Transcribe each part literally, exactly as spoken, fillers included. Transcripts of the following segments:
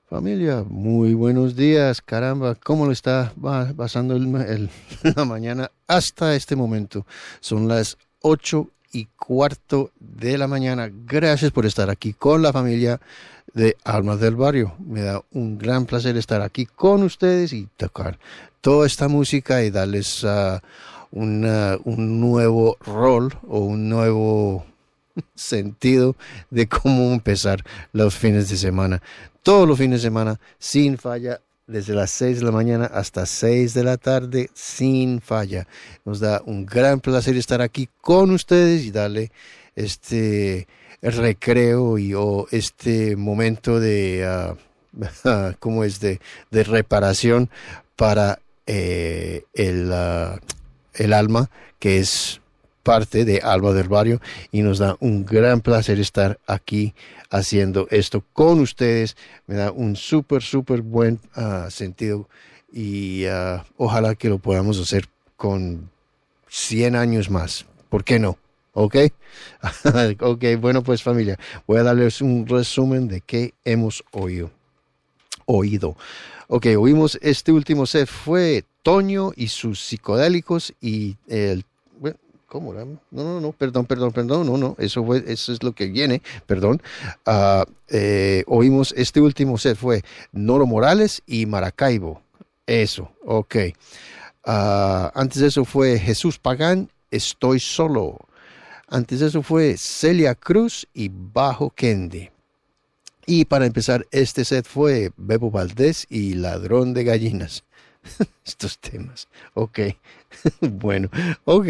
Familia, muy buenos días. Caramba, ¿cómo le está va- pasando el, ma- el- la mañana hasta este momento? Son las ocho y cuarto de la mañana. Gracias por estar aquí con la familia de Almas del Barrio. Me da un gran placer estar aquí con ustedes y tocar toda esta música y darles ah, una- un nuevo rol o un nuevo sentido de cómo empezar los fines de semana. Todos los fines de semana, sin falla, desde las seis de la mañana hasta seis de la tarde, sin falla. Nos da un gran placer estar aquí con ustedes y darle este recreo y o este momento de, ah, ¿cómo es? De, de reparación para eh, el, ah, el alma, que es parte de Alba del Barrio, y nos da un gran placer estar aquí haciendo esto con ustedes. Me da un súper, súper buen ah, sentido y ah, ojalá que lo podamos hacer con cien años más. ¿Por qué no? ¿Ok? Ok, bueno pues familia, voy a darles un resumen de qué hemos oído. Oído. Ok, oímos este último set fue Toño y sus psicodélicos y el bueno, ¿cómo era? No, no, no, perdón, perdón, perdón, no, no, eso fue, eso es lo que viene, perdón. Ah, eh, oímos este último set fue Noro Morales y Maracaibo. Eso, ok. Ah, antes de eso fue Jesús Pagán, Estoy Solo. Antes de eso fue Celia Cruz y Bajo Kendi. Y para empezar, este set fue Bebo Valdés y Ladrón de Gallinas. Estos temas. Ok. Bueno, ok.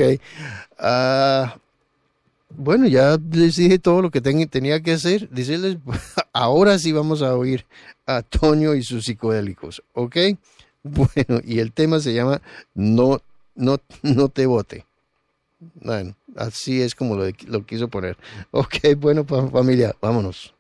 Ah, bueno, ya les dije todo lo que ten- tenía que hacer. Decirles, ahora sí vamos a oír a Toño y sus psicodélicos. Ok. Bueno, y el tema se llama No, no, no te bote. Bueno, así es como lo, lo quiso poner. Ok, bueno, pa- familia, vámonos.